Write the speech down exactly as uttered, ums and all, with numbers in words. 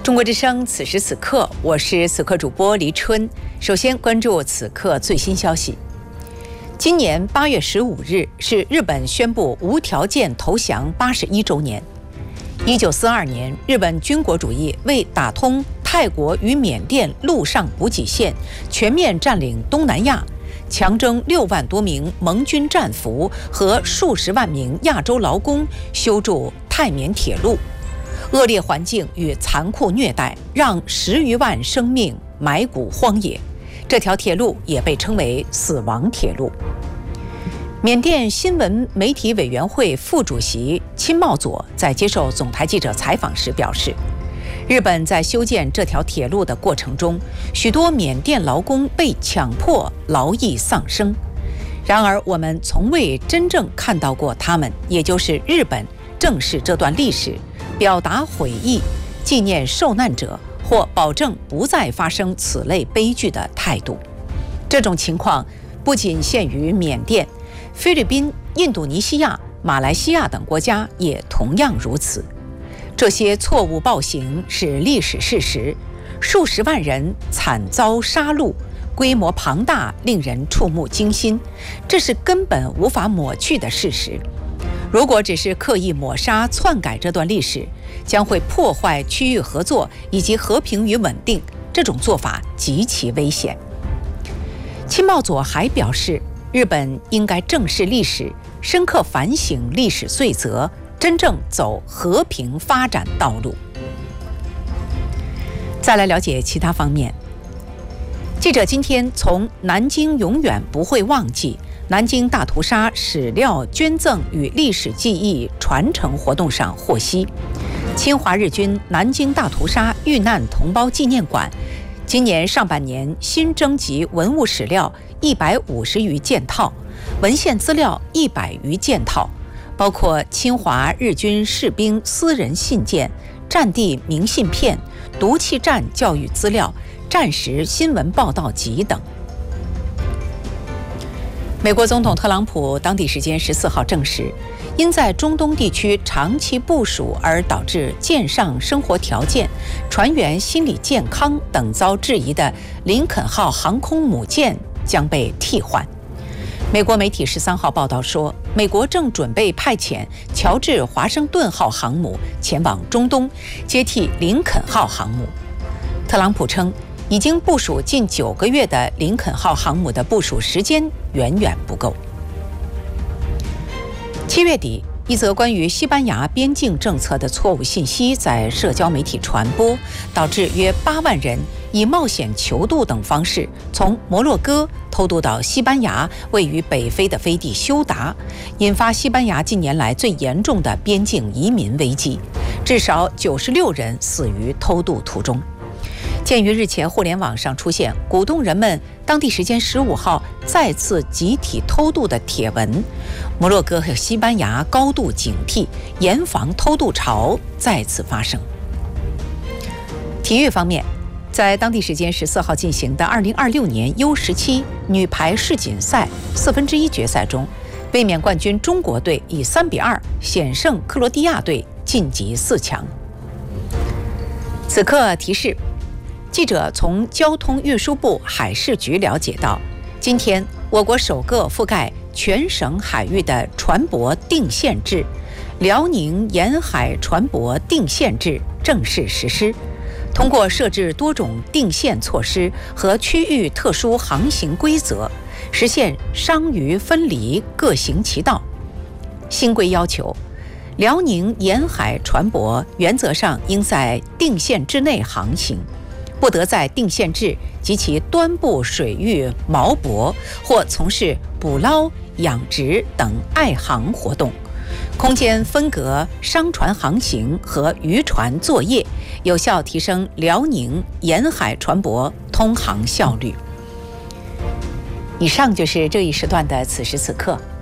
中国之声，此时此刻，我是此刻主播黎春。首先关注此刻最新消息。今年八月十五日是日本宣布无条件投降八十一周年。一九四二年，日本军国主义为打通泰国与缅甸陆上补给线，全面占领东南亚，强征六万多名盟军战俘和数十万名亚洲劳工，修筑泰缅铁路。恶劣环境与残酷虐待让十余万生命埋骨荒野，这条铁路也被称为死亡铁路。缅甸新闻媒体委员会副主席钦茂佐在接受总台记者采访时表示，日本在修建这条铁路的过程中，许多缅甸劳工被强迫劳役丧生，然而我们从未真正看到过他们，也就是日本正视这段历史，表达悔意、纪念受难者或保证不再发生此类悲剧的态度。这种情况不仅限于缅甸，菲律宾、印度尼西亚、马来西亚等国家也同样如此。这些错误暴行是历史事实，数十万人惨遭杀戮，规模庞大，令人触目惊心，这是根本无法抹去的事实。如果只是刻意抹杀、篡改这段历史，将会破坏区域合作以及和平与稳定，这种做法极其危险。钦茂佐还表示，日本应该正视历史，深刻反省历史罪责，真正走和平发展道路。再来了解其他方面。记者今天从南京永远不会忘记南京大屠杀史料捐赠与历史记忆传承活动上获悉，侵华日军南京大屠杀遇难同胞纪念馆今年上半年新征集文物史料一百五十余件套，文献资料一百余件套，包括侵华日军士兵私人信件、战地明信片、毒气战教育资料、战时新闻报道集等。美国总统特朗普当地时间十四号证实，因在中东地区长期部署而导致舰上生活条件、船员心理健康等遭质疑的林肯号航空母舰将被替换。美国媒体十三号报道说，美国正准备派遣乔治华盛顿号航母前往中东，接替林肯号航母。特朗普称，已经部署近九个月的林肯号航母的部署时间远远不够。七月底，一则关于西班牙边境政策的错误信息在社交媒体传播，导致约八万人以冒险求渡等方式从摩洛哥偷渡到西班牙位于北非的飞地休达，引发西班牙近年来最严重的边境移民危机，至少九十六人死于偷渡途中。鉴于日前互联网上出现鼓动人们当地时间十五号再次集体偷渡的帖文，摩洛哥和西班牙高度警惕，严防偷渡潮再次发生。体育方面，在当地时间十四号进行的二零二六年 U 十七 女排世锦赛四分之一决赛中，卫冕冠军中国队以三比二险胜克罗地亚队，晋级四强。此刻提示，记者从交通运输部海事局了解到，今天我国首个覆盖全省海域的船舶定线制辽宁沿海船舶定线制正式实施。通过设置多种定线措施和区域特殊航行规则，实现商渔分离，各行其道。新规要求，辽宁沿海船舶原则上应在定线之内航行，不得在定线制及其端部水域锚泊或从事捕捞、养殖等爱航活动，空间分隔商船航行和渔船作业，有效提升辽宁沿海船舶通航效率。以上就是这一时段的此时此刻。